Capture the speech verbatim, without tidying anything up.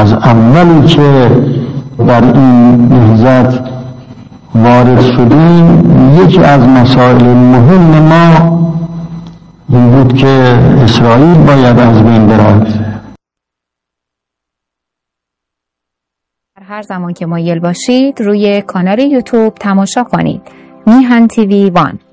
از اولی که در این نهضت وارد شدیم یکی از مسائل مهم ما این بود که اسرائیل باید از بین برود. هر زمان که مایل باشید روی کانال یوتیوب تماشا کنید میهن تیوی وان.